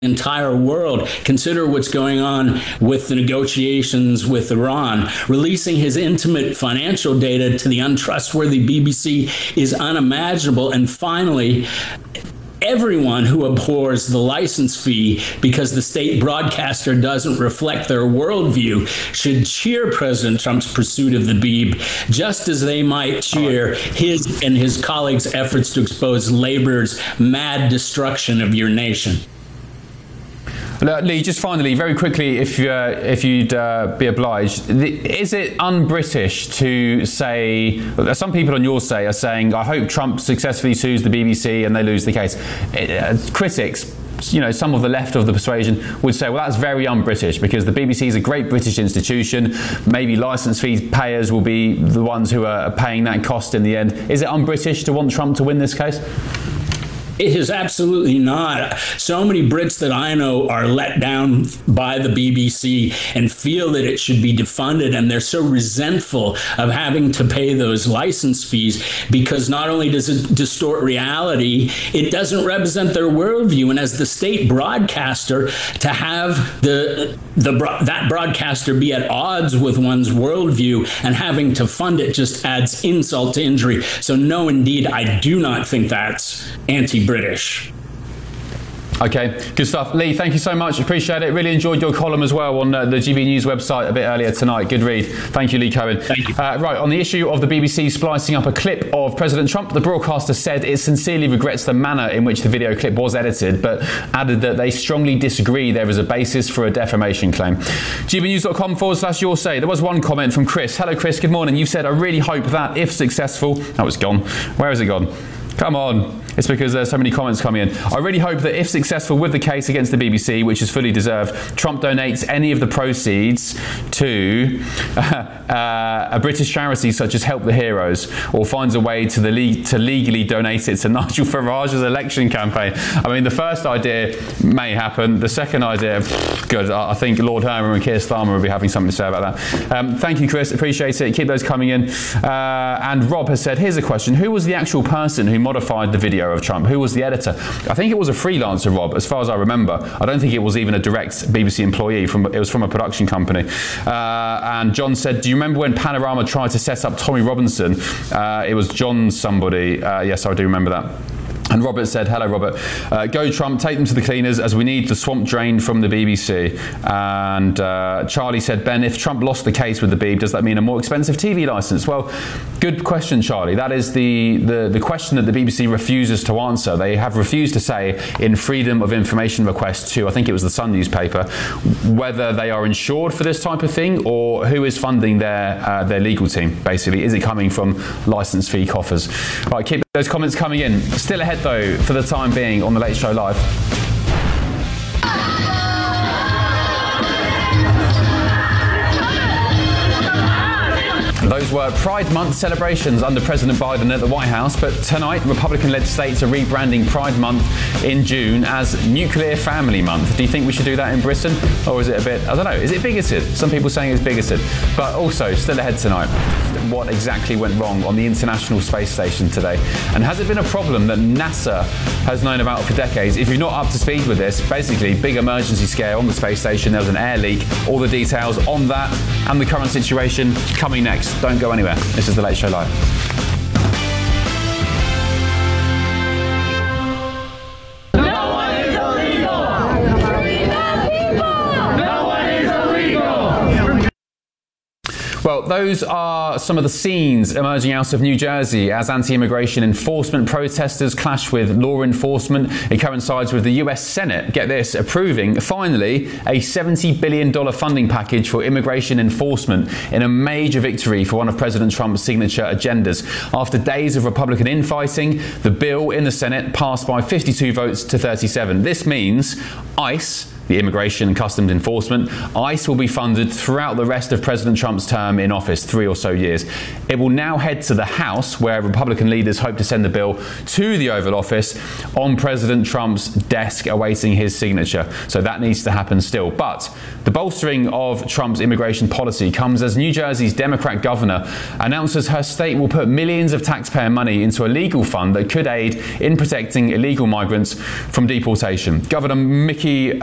entire world. Consider what's going on with the negotiations with Iran. Releasing his intimate financial data to the untrustworthy BBC is unimaginable. And finally, everyone who abhors the license fee because the state broadcaster doesn't reflect their worldview should cheer President Trump's pursuit of the Beeb, just as they might cheer his and his colleagues' efforts to expose labor's mad destruction of your nation. Lee, just finally, very quickly, if you'd be obliged, is it un-British to say, some people on your say are saying, I hope Trump successfully sues the BBC and they lose the case. Critics, some of the left of the persuasion would say, well, that's very un-British because the BBC is a great British institution. Maybe license fee payers will be the ones who are paying that cost in the end. Is it un-British to want Trump to win this case? It is absolutely not. So many Brits that I know are let down by the BBC and feel that it should be defunded, and they're so resentful of having to pay those license fees because not only does it distort reality, it doesn't represent their worldview. And as the state broadcaster, to have that broadcaster be at odds with one's worldview and having to fund it just adds insult to injury. So no, indeed, I do not think that's anti-British. Okay, good stuff. Lee, thank you so much. Appreciate it. Really enjoyed your column as well on the GB News website a bit earlier tonight. Good read. Thank you, Lee Cohen. Thank you. Right, on the issue of the BBC splicing up a clip of President Trump, the broadcaster said it sincerely regrets the manner in which the video clip was edited, but added that they strongly disagree there is a basis for a defamation claim. gbnews.com/your say. There was one comment from Chris. Hello, Chris. Good morning. You said, I really hope that, if successful... Oh, it's gone. Where has it gone? Come on. It's because there's so many comments coming in. I really hope that if successful with the case against the BBC, which is fully deserved, Trump donates any of the proceeds to a British charity such as Help the Heroes, or finds a way to legally donate it to Nigel Farage's election campaign. I mean, the first idea may happen. The second idea, good. I think Lord Herman and Keir Starmer will be having something to say about that. Thank you, Chris. Appreciate it. Keep those coming in. And Rob has said, here's a question. Who was the actual person who modified the video of Trump? Who was the editor? I think it was a freelancer, Rob, as far as I remember. I don't think it was even a direct BBC employee. It was from a production company. And John said, do you remember when Panorama tried to set up Tommy Robinson? It was John somebody. Yes, I do remember that. And Robert said, hello, Robert. Go Trump, take them to the cleaners as we need the swamp drained from the BBC. And Charlie said, Ben, if Trump lost the case with the Beeb, does that mean a more expensive TV licence? Well, good question, Charlie. That is the question that the BBC refuses to answer. They have refused to say in Freedom of Information request to, I think it was the Sun newspaper, whether they are insured for this type of thing or who is funding their legal team, basically. Is it coming from licence fee coffers? Right, keep those comments coming in. Still ahead, though, for the time being on The Late Show Live. Those were Pride Month celebrations under President Biden at the White House, but tonight Republican-led states are rebranding Pride Month in June as Nuclear Family Month. Do you think we should do that in Britain? Or is it a bit, I don't know, is it bigoted? Some people saying it's bigoted. But also, still ahead tonight, what exactly went wrong on the International Space Station today? And has it been a problem that NASA has known about for decades? If you're not up to speed with this, basically, big emergency scare on the space station, there was an air leak, all the details on that and the current situation coming next. Don't go anywhere. This is The Late Show Live. Well, those are some of the scenes emerging out of New Jersey as anti-immigration enforcement protesters clash with law enforcement. It coincides with the US Senate, get this, approving, finally, a $70 billion funding package for immigration enforcement in a major victory for one of President Trump's signature agendas. After days of Republican infighting, the bill in the Senate passed by 52 votes to 37. This means ICE, the Immigration and Customs Enforcement. ICE will be funded throughout the rest of President Trump's term in office, 3 or so years. It will now head to the House, where Republican leaders hope to send the bill to the Oval Office on President Trump's desk awaiting his signature. So that needs to happen still. But the bolstering of Trump's immigration policy comes as New Jersey's Democrat governor announces her state will put millions of taxpayer money into a legal fund that could aid in protecting illegal migrants from deportation. Governor Mickey